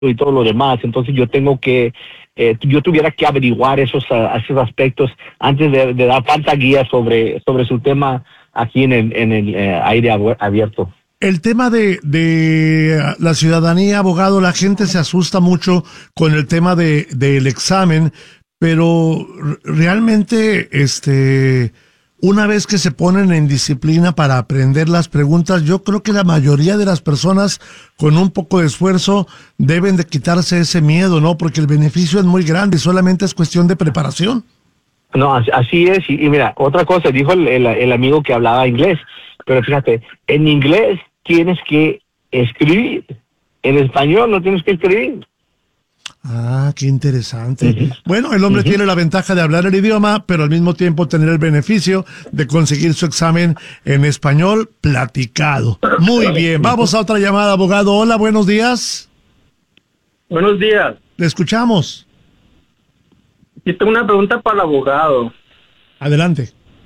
y todo lo demás. Entonces yo tengo que, yo tuviera que averiguar esos aspectos antes de dar tanta guía sobre su tema aquí en el aire abierto. El tema de la ciudadanía, abogado, la gente se asusta mucho con el tema del examen, pero realmente, una vez que se ponen en disciplina para aprender las preguntas, yo creo que la mayoría de las personas con un poco de esfuerzo deben de quitarse ese miedo, ¿no? Porque el beneficio es muy grande, solamente es cuestión de preparación. No, así es. Y mira, otra cosa, dijo el amigo que hablaba inglés, pero fíjate, en inglés tienes que escribir, en español no tienes que escribir. Ah, qué interesante. Bueno, el hombre tiene la ventaja de hablar el idioma, pero al mismo tiempo tener el beneficio de conseguir su examen en español platicado. Muy bien, vamos a otra llamada, abogado. Hola, buenos días. Buenos días. Le escuchamos. Yo tengo una pregunta para el abogado. Adelante.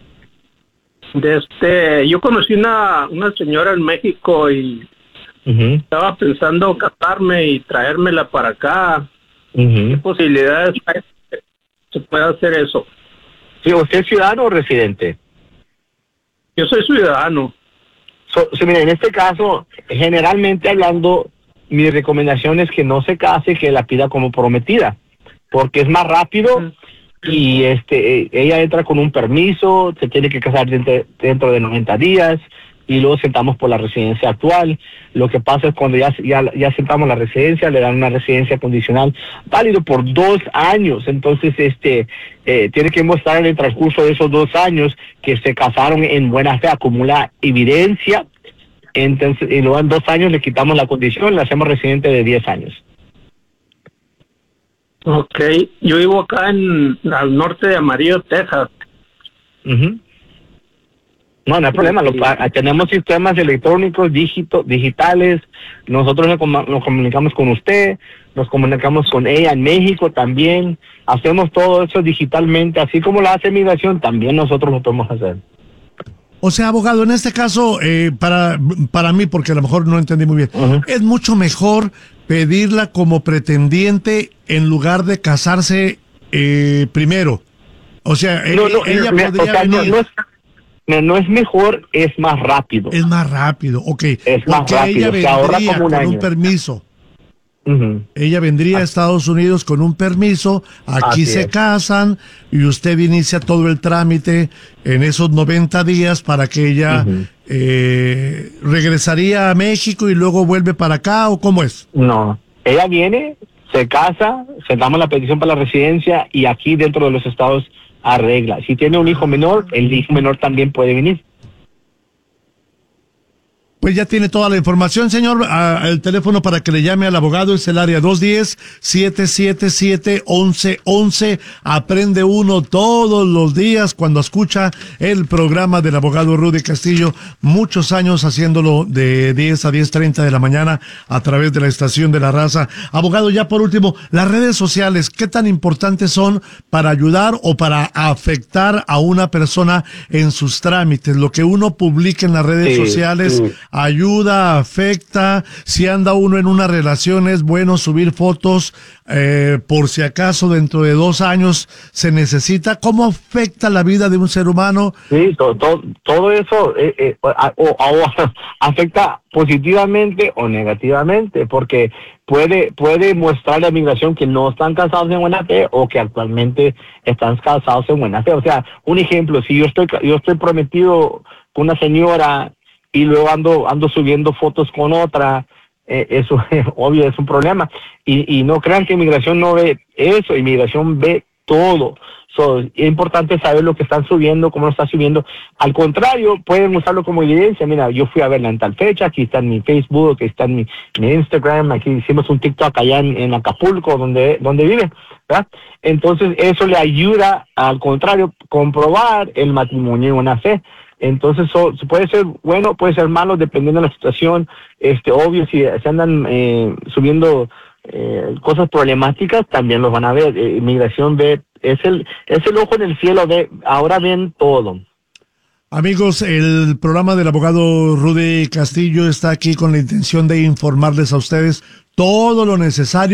Yo conocí una señora en México y estaba pensando casarme y traérmela para acá. ¿Qué posibilidades hay que se pueda hacer eso? Sí, ¿usted es ciudadano o residente? Yo soy ciudadano. Mira, en este caso, generalmente hablando, mi recomendación es que no se case, que la pida como prometida, porque es más rápido y ella entra con un permiso, se tiene que casar dentro de 90 días y luego sentamos por la residencia actual. Lo que pasa es cuando ya sentamos la residencia, le dan una residencia condicional válido por 2 años. Entonces, tiene que mostrar en el transcurso de esos 2 años que se casaron en buena fe, acumula evidencia. Entonces, y luego en 2 años le quitamos la condición, le hacemos residente de 10 años. Ok, yo vivo acá al norte de Amarillo, Texas. No hay problema, tenemos sistemas electrónicos, digitales, nosotros nos comunicamos con usted, nos comunicamos con ella en México también, hacemos todo eso digitalmente, así como lo hace Migración, también nosotros lo podemos hacer. O sea, abogado, en este caso, para mí, porque a lo mejor no entendí muy bien, es mucho mejor pedirla como pretendiente en lugar de casarse primero. O sea, ella podría venir... No es mejor, es más rápido. Es más rápido, ok. Es más rápido, ella se ahorra vendría como un con año. un permiso. Ella vendría a Estados Unidos con un permiso, aquí Así se es. casan y usted inicia todo el trámite en esos 90 días para que ella regresaría a México y luego vuelve para acá, ¿o cómo es? No, ella viene, se casa, sentamos la petición para la residencia y aquí dentro de los estados arregla. Si tiene un hijo menor, el hijo menor también puede venir. Pues ya tiene toda la información, señor. El teléfono para que le llame al abogado es el área 210-777-1111. Aprende uno todos los días cuando escucha el programa del abogado Rudy Castillo. Muchos años haciéndolo de 10 a 10:30 de la mañana a través de la estación de La Raza. Abogado, ya por último, las redes sociales, ¿qué tan importantes son para ayudar o para afectar a una persona en sus trámites? Lo que uno publica en las redes sociales... ayuda, afecta. Si anda uno en una relación, es bueno subir fotos por si acaso dentro de 2 años se necesita. ¿Cómo afecta la vida de un ser humano? Sí, todo eso afecta positivamente o negativamente, porque puede mostrar a la migración que no están casados en buena fe o que actualmente están casados en buena fe. O sea, un ejemplo, si yo estoy prometido con una señora y luego ando subiendo fotos con otra, eso obvio es un problema. Y no crean que Inmigración no ve eso, Inmigración ve todo. Es importante saber lo que están subiendo, cómo lo están subiendo. Al contrario, pueden usarlo como evidencia. Mira, yo fui a verla en tal fecha, aquí está en mi Facebook, aquí está en mi Instagram, aquí hicimos un TikTok allá en Acapulco, donde vive, ¿verdad? Entonces, eso le ayuda, al contrario, comprobar el matrimonio en buena fe. Entonces, puede ser bueno, puede ser malo, dependiendo de la situación. Obvio, si se andan subiendo cosas problemáticas, también los van a ver. Inmigración ve, es el ojo en el cielo, ahora ven todo. Amigos, el programa del abogado Rudy Castillo está aquí con la intención de informarles a ustedes todo lo necesario